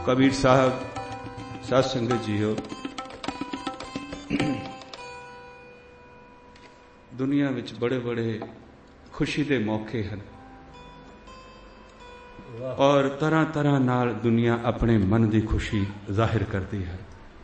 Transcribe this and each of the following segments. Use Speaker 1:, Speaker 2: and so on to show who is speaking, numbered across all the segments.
Speaker 1: कबीर साहब, साध संगत जीओ, दुनिया विच बड़े बड़े खुशी के मौके हैं और तरह तरह नाल दुनिया अपने मन की खुशी जाहिर करती है।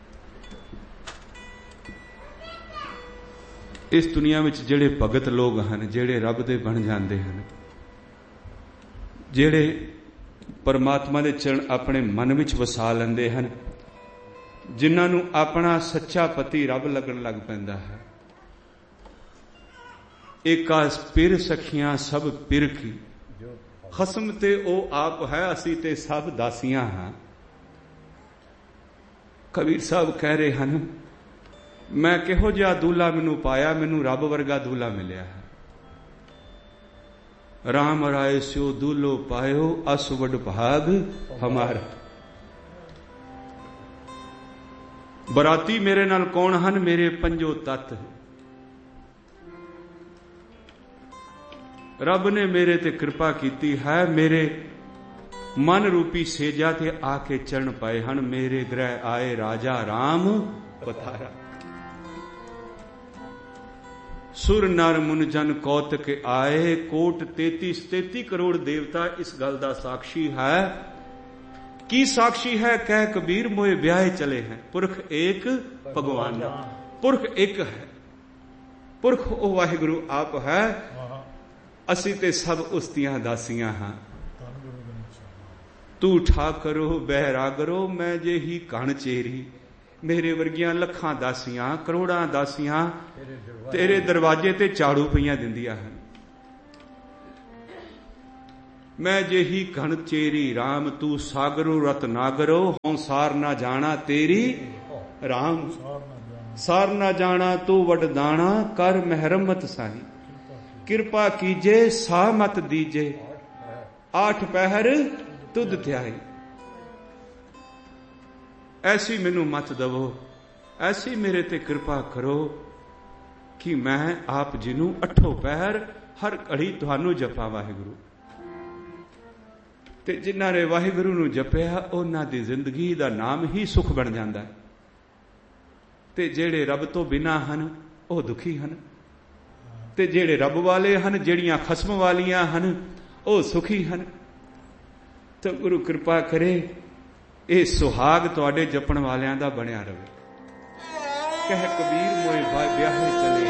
Speaker 1: इस दुनिया विच जिहड़े भगत लोग हैं, जिहड़े रब दे बन जाते हैं, जिहड़े परमात्मा दे चरण अपने मन विच वसा लैंदे हैं, जिन्हां नूं अपना सच्चा पति रब लगन लग पैंदा है। एका पिर सखियां सब पिर की, खसम ते ओ आप है, असी ते सब दासियां हां। कबीर साहब कह रहे हैं, मैं किहो जिहा दूल्हा मैनू पाया, मैनू रब वर्गा दूल्हा मिलिया है। राम राय स्यो दूल्हो पायो, अस वड भाग हमारा। बराती मेरे नाल कौन हन, मेरे पंजो तत्त। रब ने मेरे ते कृपा कीती है, मेरे मन रूपी सेजा ते आके चरण पाए हन। मेरे ग्रह आए राजा राम पधारा। सुर नर मुन जन कौतक आए, कोट 33 करोड़ देवता इस गल का साक्षी है। की साक्षी है कह कबीर, मोए ब्याहे चले हैं। पुरख एक भगवान, पुरख एक है। पुरख ओ वाहिगुरु आप है, असी ते सब उसदियां दासियां हां। तू ठाकरो बहरागरो, मैं जे ही कण चेरी। मेरे वर्गियां लखां दासियां, करोड़ां दासियां तेरे दरवाजे ते झाड़ू पईयां दिंदियां हन। मैं जे ही घण चेरी राम, तू सागरो रत नागरो। हों सार ना जाना तेरी राम, सार ना जाना तू वडदाना। कर महरमत साही, कृपा कीजे सा मत दीजे। 8 पहर तुद त्याई। ऐसी मैनू मत दवो, ऐसी मेरे ते कृपा करो कि मैं आप जी नूं 8 पहर हर घड़ी तुहानू जपा वाहिगुरु। ते जिन्हां ने वाहिगुरु नूं जपिया, उन्हां दी जिंदगी दा नाम ही सुख बन जांदा है। ते जेड़े रब तो बिना हन, ओह दुखी हन। ते जेड़े रब वाले हन, जेड़ियां खसम वालियां हन, ओह सुखी हन। तो गुरु कृपा करे ये सुहाग तुहाडे जपण वालियां दा बनिया रहे। कह कबीर मोए ब्याहे चले